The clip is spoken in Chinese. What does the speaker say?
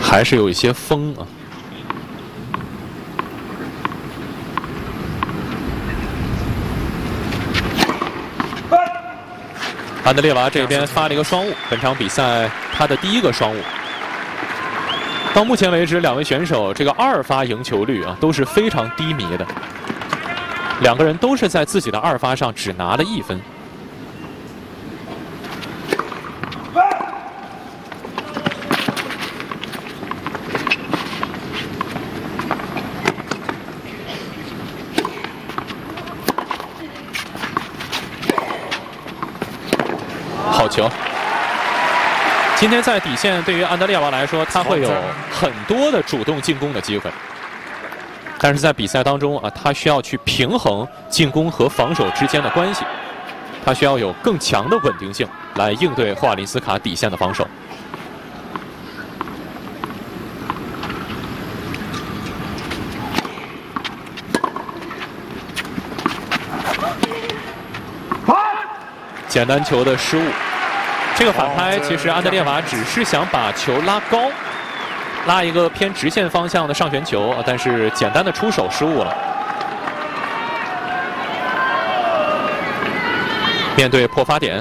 还是有一些风啊。安德烈娃这边发了一个双误，本场比赛他的第1个双误。到目前为止，两位选手这个2发赢球率啊都是非常低迷的，两个人都是在自己的2发上只拿了1分。好球！今天在底线，对于安德烈娃来说，他会有很多的主动进攻的机会，但是在比赛当中啊，他需要去平衡进攻和防守之间的关系，他需要有更强的稳定性来应对霍瓦林斯卡底线的防守。简单球的失误。这个反拍，其实安德烈娃只是想把球拉高，拉一个偏直线方向的上旋球，但是简单的出手失误了。面对破发点。